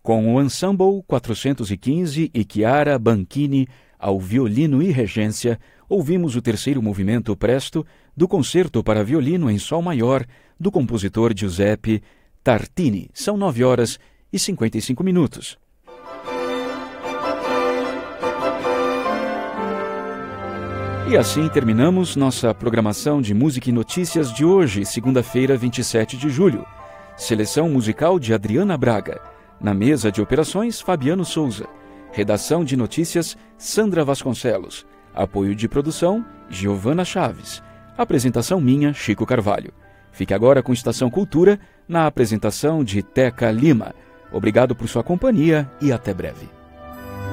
com o Ensemble 415 e Chiara Banchini ao violino e regência, ouvimos o terceiro movimento presto do Concerto para Violino em Sol Maior, do compositor Giuseppe Tartini. São 9h55. E assim terminamos nossa programação de música e notícias de hoje, segunda-feira, 27 de julho. Seleção musical de Adriana Braga. Na mesa de operações, Fabiano Souza. Redação de notícias, Sandra Vasconcelos. Apoio de produção, Giovana Chaves. Apresentação minha, Chico Carvalho. Fique agora com Estação Cultura, na apresentação de Teca Lima. Obrigado por sua companhia e até breve.